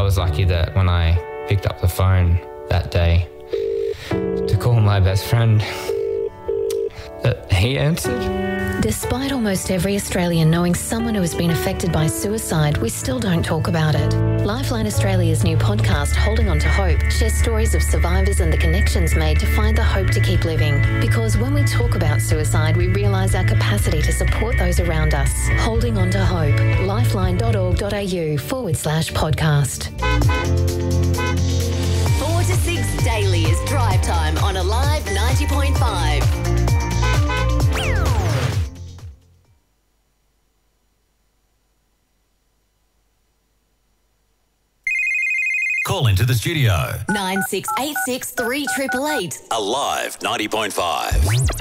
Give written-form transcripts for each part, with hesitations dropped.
was lucky that when I picked up the phone that day to call my best friend, that he answered. Despite almost every Australian knowing someone who has been affected by suicide, we still don't talk about it. Lifeline Australia's new podcast, Holding On to Hope, shares stories of survivors and the connections made to find the hope to keep living. Because when we talk about suicide, we realise our capacity to support those around us. Holding On to Hope. lifeline.org.au/podcast. 4 to 6 daily is drive time on Alive 90.5. Call into the studio. 9686 3888. Alive 90.5.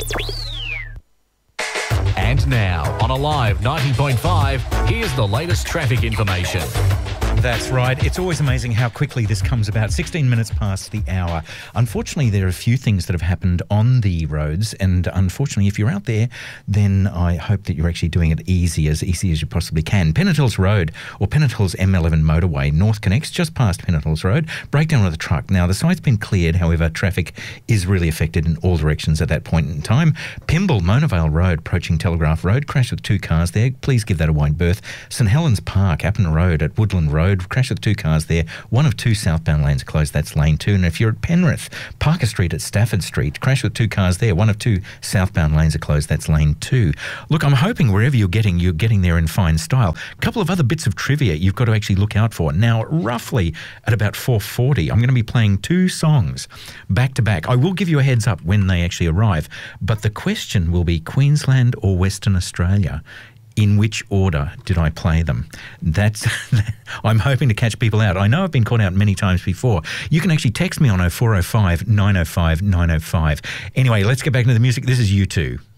And now on Alive 90.5, here's the latest traffic information. That's right. It's always amazing how quickly this comes about. 16 minutes past the hour. Unfortunately, there are a few things that have happened on the roads, and unfortunately, if you're out there, then I hope that you're actually doing it easy as you possibly can. Pennant Hills Road, or Pennant Hills M11 motorway, North connects just past Pennant Hills Road. Breakdown of the truck. Now, the site's been cleared. However, traffic is really affected in all directions at that point in time. Pymble, Mona Vale Road, approaching Telegraph Road. Crash with 2 cars there. Please give that a wide berth. St Helens Park, Appin Road at Woodland Road. Crash with 2 cars there. 1 of 2 southbound lanes closed. That's lane 2. And if you're at Penrith, Parker Street at Stafford Street, crash with 2 cars there. 1 of 2 southbound lanes are closed. That's lane 2. Look, I'm hoping wherever you're getting there in fine style. A couple of other bits of trivia you've got to actually look out for. Now, roughly at about 4:40, I'm going to be playing 2 songs back to back. I will give you a heads up when they actually arrive, but the question will be Queensland or Western Australia. In which order did I play them? That's I'm hoping to catch people out. I know I've been caught out many times before. You can actually text me on 0405 905 905. Anyway, let's get back into the music. This is U2.